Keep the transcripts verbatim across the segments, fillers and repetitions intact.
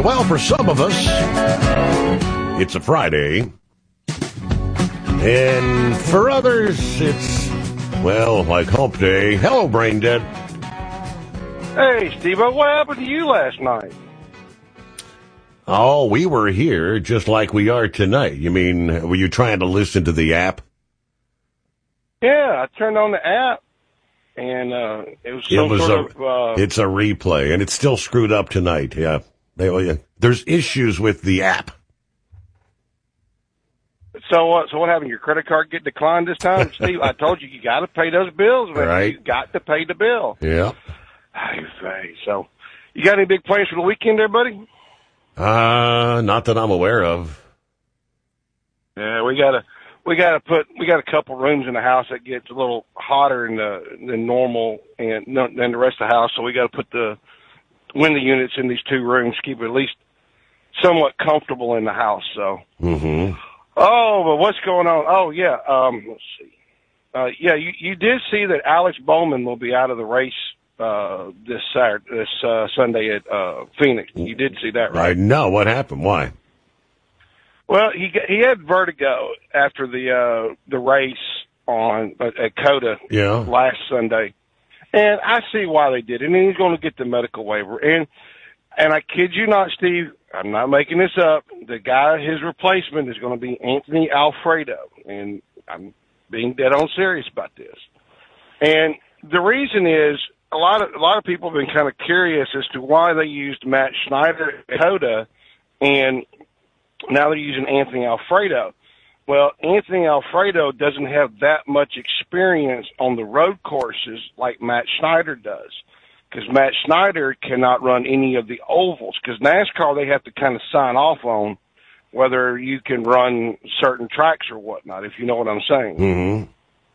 Well, for some of us, it's a Friday. And for others, it's, well, like hump day. Hello, Brain Dead. Hey, Steve-O, what happened to you last night? Oh, we were here just like we are tonight. You mean, were you trying to listen to the app? Yeah, I turned on the app, and uh, it was some it was sort a, of... Uh, it's a replay, and it's still screwed up tonight, yeah. They, oh, yeah. There's issues with the app. So what? So what happened? Your credit card get declined this time, Steve? I told you you got to pay those bills, man. Right. You got to pay the bill. Yeah. So, you got any big plans for the weekend, there, buddy? Uh, not that I'm aware of. Yeah, we gotta we gotta put we got a couple rooms in the house that gets a little hotter than the, than normal and than the rest of the house. So we got to put the window units in these two rooms, keep it at least somewhat comfortable in the house. So. Mm-hmm. Oh, but what's going on? Oh, yeah. Um, let's see. Uh, yeah, you, you did see that Alex Bowman will be out of the race uh, this Saturday, this uh, Sunday at uh, Phoenix. You did see that, right? I know. What happened? Why? Well, he he had vertigo after the uh, the race on uh, at COTA yeah. last Sunday, and I see why they did it. And he's going to get the medical waiver. And and I kid you not, Steve. I'm not making this up. The guy, his replacement, is going to be Anthony Alfredo, and I'm being dead on serious about this. And the reason is a lot of a lot of people have been kind of curious as to why they used Matt Schneider at COTA, and now they're using Anthony Alfredo. Well, Anthony Alfredo doesn't have that much experience on the road courses like Matt Schneider does. Because Matt Schneider cannot run any of the ovals. Because NASCAR, they have to kind of sign off on whether you can run certain tracks or whatnot, if you know what I'm saying. Mm-hmm.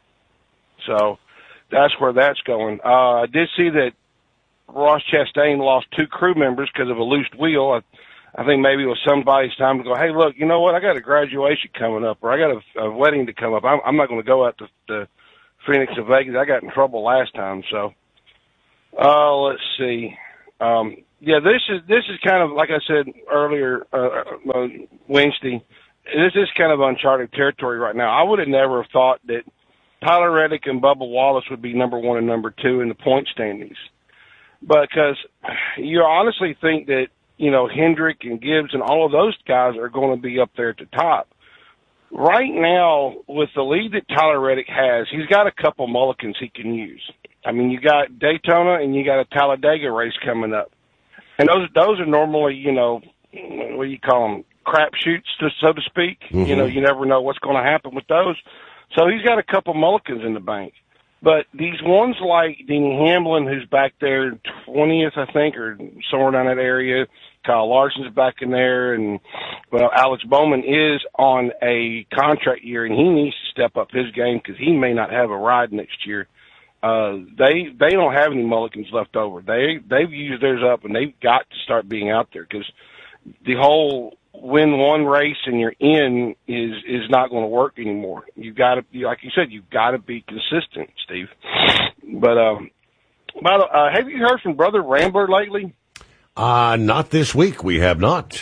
So that's where that's going. Uh, I did see that Ross Chastain lost two crew members because of a loose wheel. I, I think maybe it was somebody's time to go, hey, look, you know what? I got a graduation coming up, or I got a, a wedding to come up. I'm, I'm not going to go out to, to Phoenix and Vegas. I got in trouble last time, so. Uh, let's see. Um, yeah, this is this is kind of like I said earlier, uh, uh, Wednesday. This is kind of uncharted territory right now. I would have never have thought that Tyler Reddick and Bubba Wallace would be number one and number two in the point standings, because you honestly think that you know Hendrick and Gibbs and all of those guys are going to be up there at the top. Right now, with the lead that Tyler Reddick has, he's got a couple mulligans he can use. I mean, you got Daytona and you got a Talladega race coming up. And those those are normally, you know, what do you call them, crapshoots, so to speak. Mm-hmm. You know, you never know what's going to happen with those. So he's got a couple mulligans in the bank. But these ones like Denny Hamlin, who's back there twentieth, I think, or somewhere down that area. Kyle Larson's back in there. And, well, Alex Bowman is on a contract year, and he needs to step up his game because he may not have a ride next year. Uh, they they don't have any mulligans left over. They they've used theirs up, and they've got to start being out there because the whole win one race and you're in is is not going to work anymore. You've got to, like you said, you've got to be consistent, Steve. But um, by the, uh, have you heard from Brother Rambler lately? Uh not this week. We have not.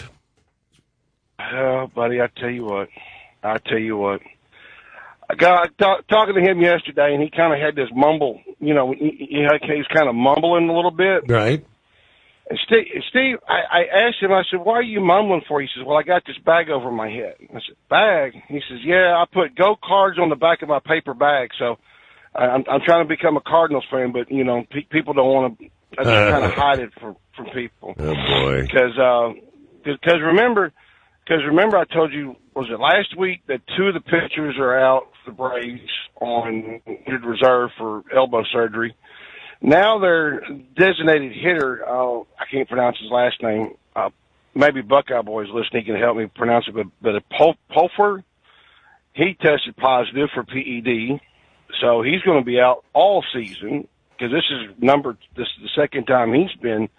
Oh, buddy, I tell you what, I tell you what. I got talk, talking to him yesterday, and he kind of had this mumble. You know, he, he, he's kind of mumbling a little bit. Right. And Steve, Steve I, I asked him, I said, why are you mumbling for? He says, well, I got this bag over my head. I said, bag? He says, yeah, I put go cards on the back of my paper bag. So I'm, I'm trying to become a Cardinals fan, but, you know, pe- people don't want to, I just kind of hide it from, from people. Oh, boy. Because, uh, because remember, because remember I told you, was it last week that two of the pitchers are out for the Braves on injured reserve for elbow surgery. Now their designated hitter, uh, I can't pronounce his last name, uh, maybe Buckeye Boys listening can help me pronounce it, but, but Pul- Pulfer, he tested positive for P E D, so he's going to be out all season because this is number, this is the second time he's been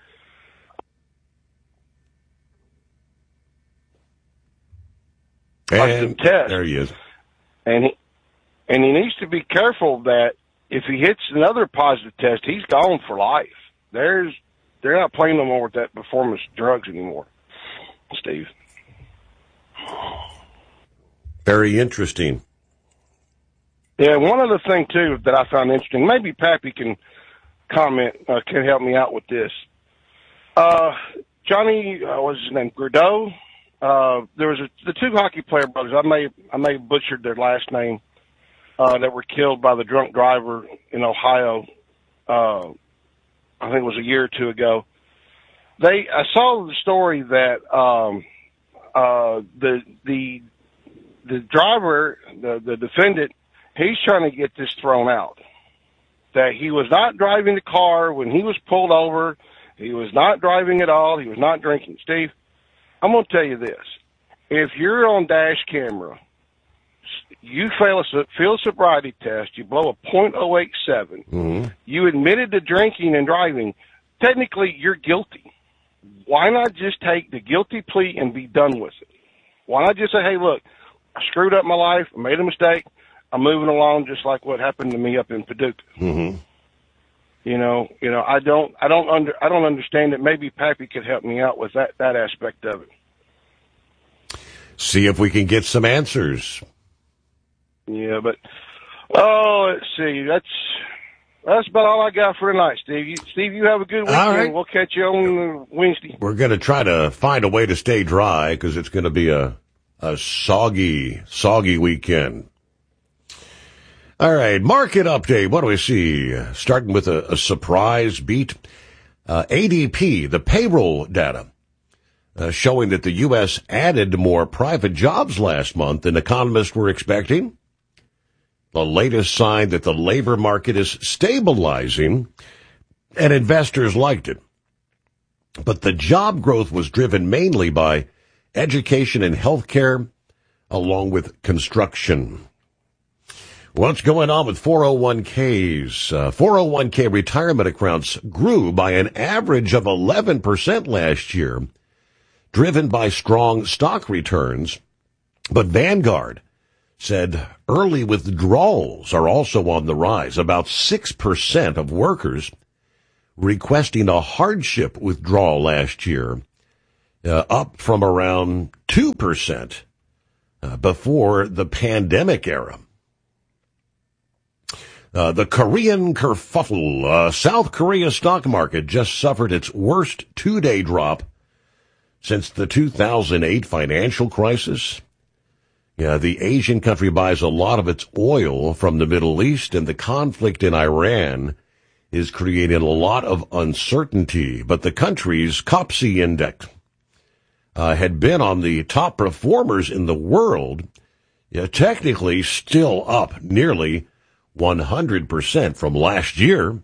And test. There he is. And he, and he needs to be careful that if he hits another positive test, he's gone for life. There's, they're not playing no more with that performance drugs anymore. Steve. Very interesting. Yeah, one other thing, too, that I found interesting, maybe Pappy can comment, uh, can help me out with this. Uh, Johnny, uh, what's his name, Grudeau? Uh, there was a, the two hockey player brothers, I may, I may have butchered their last name, uh, that were killed by the drunk driver in Ohio, uh, I think it was a year or two ago. They, I saw the story that, um, uh, the, the, the driver, the, the defendant, he's trying to get this thrown out. That he was not driving the car when he was pulled over. He was not driving at all. He was not drinking. Steve, I'm going to tell you this. If you're on dash camera, you fail a field sobriety test, you blow a point oh eight seven, mm-hmm. you admitted to drinking and driving, technically you're guilty. Why not just take the guilty plea and be done with it? Why not just say, hey, look, I screwed up my life, I made a mistake, I'm moving along just like what happened to me up in Paducah. Mm-hmm. You know, you know, I don't, I don't under, I don't understand it. Maybe Pappy could help me out with that, that aspect of it. See if we can get some answers. Yeah, but, oh, let's see. That's, that's about all I got for tonight, Steve. You, Steve, you have a good weekend. All right. We'll catch you on Wednesday. We're going to try to find a way to stay dry because it's going to be a, a soggy, soggy weekend. All right, market update. What do we see? Starting with a, a surprise beat. Uh, A D P, the payroll data, uh, showing that the U S added more private jobs last month than economists were expecting. The latest sign that the labor market is stabilizing, and investors liked it. But the job growth was driven mainly by education and healthcare, along with construction. What's going on with four oh one k's? Uh, four oh one k retirement accounts grew by an average of eleven percent last year, driven by strong stock returns. But Vanguard said early withdrawals are also on the rise. About six percent of workers requesting a hardship withdrawal last year, uh, up from around two percent uh, before the pandemic era. Uh, the Korean kerfuffle, uh, South Korea stock market just suffered its worst two-day drop since the two thousand eight financial crisis. Yeah, the Asian country buys a lot of its oil from the Middle East, and the conflict in Iran is creating a lot of uncertainty. But the country's C O P S I index uh, had been on the top performers in the world, yeah, technically still up nearly one hundred percent from last year.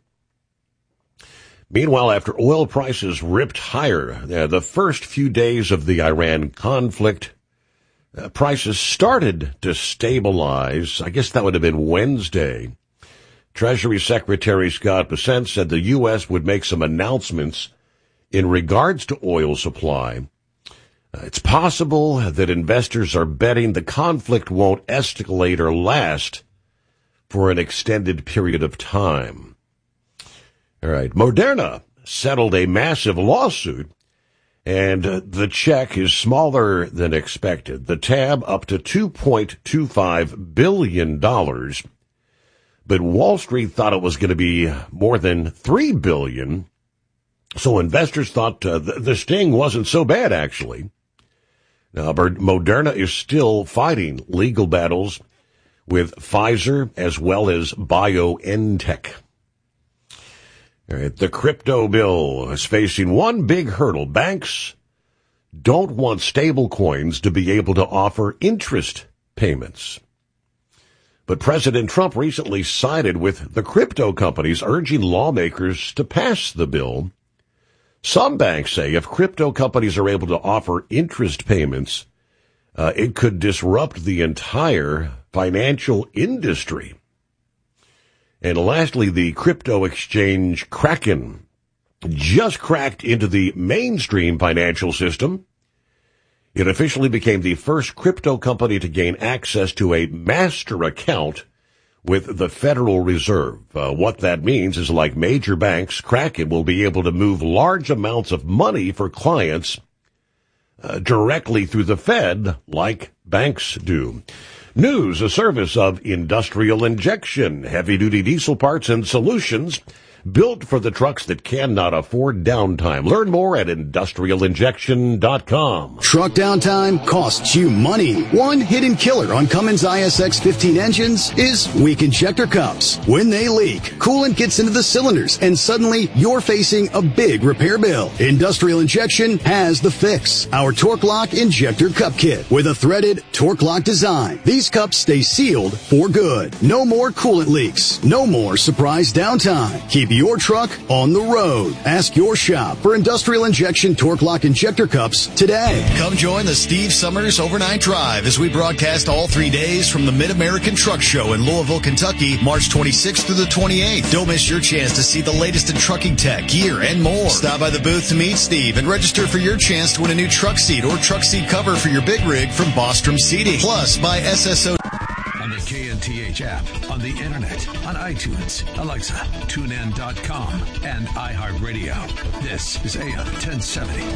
Meanwhile, after oil prices ripped higher, uh, the first few days of the Iran conflict, uh, prices started to stabilize. I guess that would have been Wednesday. Treasury Secretary Scott Bessent said the U S would make some announcements in regards to oil supply. Uh, it's possible that investors are betting the conflict won't escalate or last for an extended period of time. All right. Moderna settled a massive lawsuit, and uh, the check is smaller than expected. The tab up to two point two five billion dollars, but Wall Street thought it was going to be more than three billion dollars. So investors thought uh, the, the sting wasn't so bad, actually. Now, but Moderna is still fighting legal battles with Pfizer as well as BioNTech. All right, the crypto bill is facing one big hurdle. Banks don't want stable coins to be able to offer interest payments. But President Trump recently sided with the crypto companies, urging lawmakers to pass the bill. Some banks say if crypto companies are able to offer interest payments, uh, it could disrupt the entire financial industry. And lastly, the crypto exchange Kraken just cracked into the mainstream financial system. It officially became the first crypto company to gain access to a master account with the Federal Reserve. Uh, what that means is, like major banks, Kraken will be able to move large amounts of money for clients uh, directly through the Fed like banks do. News, a service of Industrial Injection, heavy-duty diesel parts and solutions built for the trucks that cannot afford downtime. Learn more at industrial injection dot com. Truck downtime costs you money. One hidden killer on Cummins I S X fifteen engines is weak injector cups. When they leak, coolant gets into the cylinders and suddenly you're facing a big repair bill. Industrial Injection has the fix. Our Torque Lock Injector Cup Kit with a threaded Torque Lock design. These cups stay sealed for good. No more coolant leaks. No more surprise downtime. Keep your truck on the road. Ask your shop for Industrial Injection Torque Lock Injector Cups today. Come join the Steve Summers Overnight Drive as we broadcast all three days from the Mid-American Truck Show in Louisville, Kentucky, March twenty-sixth through the twenty-eighth. Don't miss your chance to see the latest in trucking tech, gear, and more. Stop by the booth to meet Steve and register for your chance to win a new truck seat or truck seat cover for your big rig from Bostrom Seating. Plus, buy S S O on the K N T H app, on the internet, on iTunes, Alexa, tune in dot com, and iHeartRadio. This is A M ten seventy.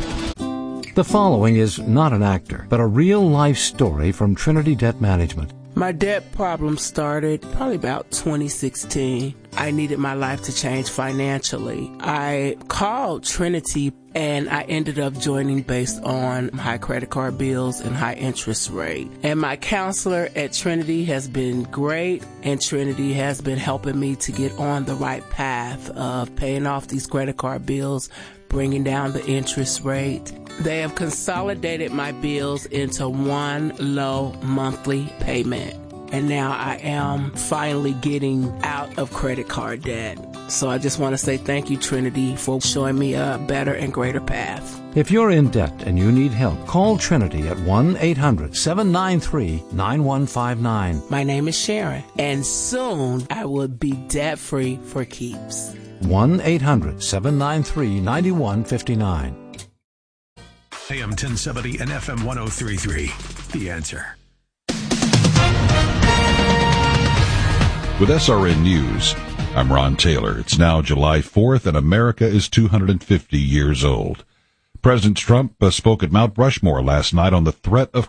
The following is not an actor, but a real-life story from Trinity Debt Management. My debt problem started probably about twenty sixteen. I needed my life to change financially. I called Trinity and I ended up joining based on high credit card bills and high interest rate. And my counselor at Trinity has been great, and Trinity has been helping me to get on the right path of paying off these credit card bills, bringing down the interest rate. They have consolidated my bills into one low monthly payment. And now I am finally getting out of credit card debt. So I just want to say thank you, Trinity, for showing me a better and greater path. If you're in debt and you need help, call Trinity at one eight hundred seven nine three nine one five nine. My name is Sharon, and soon I will be debt-free for keeps. one eight hundred seven nine three nine one five nine. A M ten seventy and F M one oh three point three. The Answer. With S R N News, I'm Ron Taylor. It's now July fourth, and America is two hundred fifty years old. President Trump uh, spoke at Mount Rushmore last night on the threat of